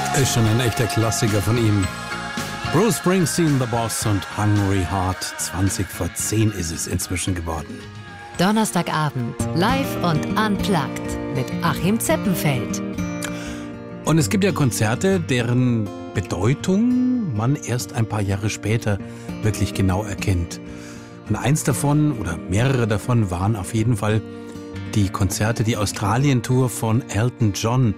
Ist schon ein echter Klassiker von ihm. Bruce Springsteen, The Boss und Hungry Heart. 20 vor 10 ist es inzwischen geworden. Donnerstagabend, live und unplugged mit Achim Zeppenfeld. Und es gibt ja Konzerte, deren Bedeutung man erst ein paar Jahre später wirklich genau erkennt. Und eins davon oder mehrere davon waren auf jeden Fall die Konzerte, die Australien-Tour von Elton John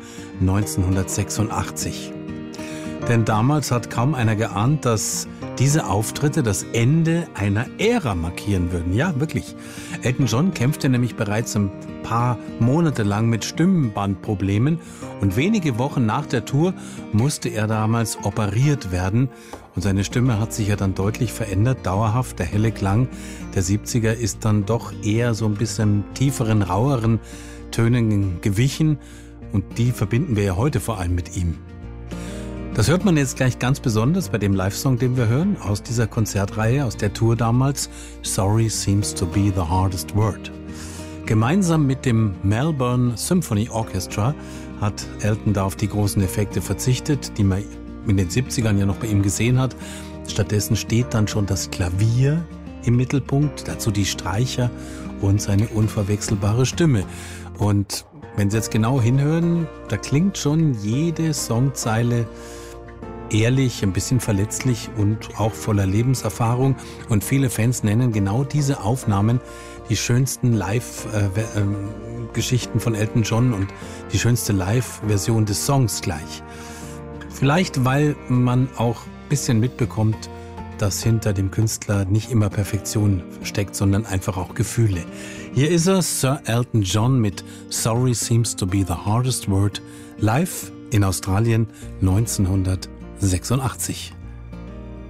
1986. Denn damals hat kaum einer geahnt, dass diese Auftritte das Ende einer Ära markieren würden. Ja, wirklich. Elton John kämpfte nämlich bereits ein paar Monate lang mit Stimmbandproblemen und wenige Wochen nach der Tour musste er damals operiert werden. Und seine Stimme hat sich ja dann deutlich verändert, dauerhaft. Der helle Klang der 70er ist dann doch eher so ein bisschen tieferen, raueren Tönen gewichen. Und die verbinden wir ja heute vor allem mit ihm. Das hört man jetzt gleich ganz besonders bei dem Live-Song, den wir hören, aus dieser Konzertreihe, aus der Tour damals. Sorry seems to be the hardest word. Gemeinsam mit dem Melbourne Symphony Orchestra hat Elton da auf die großen Effekte verzichtet, die man in den 70ern ja noch bei ihm gesehen hat. Stattdessen steht dann schon das Klavier im Mittelpunkt, dazu die Streicher und seine unverwechselbare Stimme. Und wenn Sie jetzt genau hinhören, da klingt schon jede Songzeile ehrlich, ein bisschen verletzlich und auch voller Lebenserfahrung. Und viele Fans nennen genau diese Aufnahmen die schönsten Live-Geschichten von Elton John und die schönste Live-Version des Songs gleich. Vielleicht, weil man auch ein bisschen mitbekommt, dass hinter dem Künstler nicht immer Perfektion steckt, sondern einfach auch Gefühle. Hier ist er, Sir Elton John mit Sorry Seems to be the Hardest Word, live in Australien 1986.